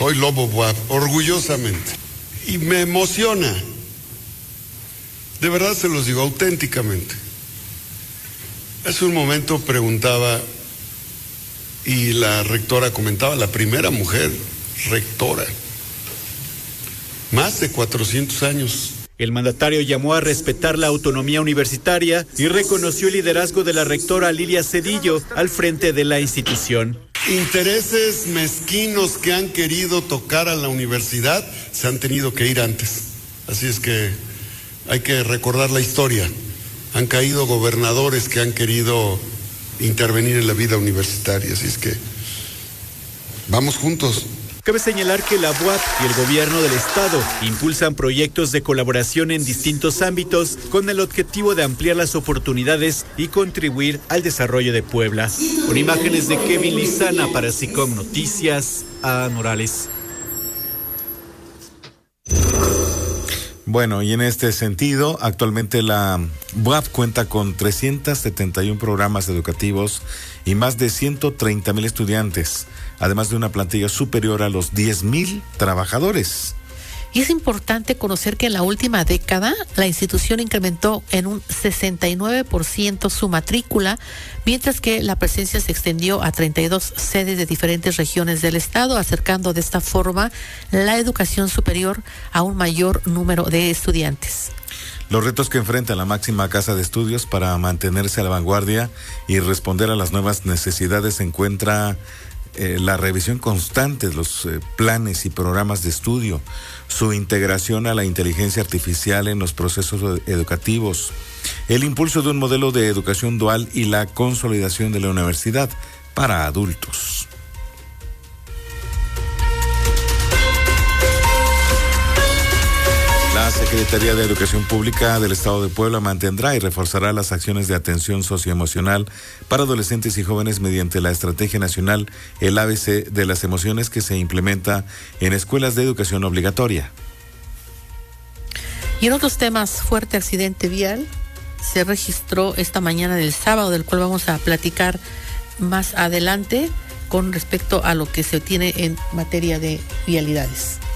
Soy Lobo Buap, orgullosamente. Y me emociona. De verdad se los digo, auténticamente. Hace un momento preguntaba, y la rectora comentaba, la primera mujer rectora. Más de 400 años. El mandatario llamó a respetar la autonomía universitaria y reconoció el liderazgo de la rectora Lilia Cedillo al frente de la institución. Intereses mezquinos que han querido tocar a la universidad se han tenido que ir antes. Así es que hay que recordar la historia. Han caído gobernadores que han querido intervenir en la vida universitaria. Así es que vamos juntos. Cabe señalar que la UAP y el gobierno del estado impulsan proyectos de colaboración en distintos ámbitos con el objetivo de ampliar las oportunidades y contribuir al desarrollo de Puebla. Con imágenes de Kevin Lizana para SICOM Noticias, a Morales. Bueno, y en este sentido, actualmente la UAP cuenta con 371 programas educativos y más de 130,000 estudiantes, además de una plantilla superior a los 10,000 trabajadores. Y es importante conocer que en la última década la institución incrementó en un 69% su matrícula, mientras que la presencia se extendió a 32 sedes de diferentes regiones del estado, acercando de esta forma la educación superior a un mayor número de estudiantes. Los retos que enfrenta la máxima casa de estudios para mantenerse a la vanguardia y responder a las nuevas necesidades se encuentra la revisión constante de los planes y programas de estudio, su integración a la inteligencia artificial en los procesos educativos, el impulso de un modelo de educación dual y la consolidación de la universidad para adultos. La Secretaría de Educación Pública del Estado de Puebla mantendrá y reforzará las acciones de atención socioemocional para adolescentes y jóvenes mediante la Estrategia Nacional El ABC de las Emociones que se implementa en escuelas de educación obligatoria. Y en otros temas, fuerte accidente vial se registró esta mañana del sábado, del cual vamos a platicar más adelante con respecto a lo que se tiene en materia de vialidades.